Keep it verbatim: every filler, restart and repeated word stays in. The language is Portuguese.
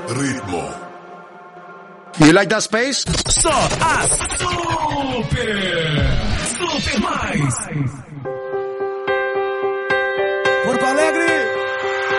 ritmo. You like that space? Só a Super! Super Mais!